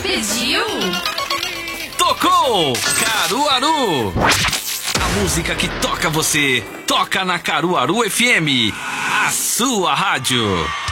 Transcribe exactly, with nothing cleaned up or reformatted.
Pediu? Tocou! Caruaru! A música que toca você, toca na Caruaru F M, a sua rádio.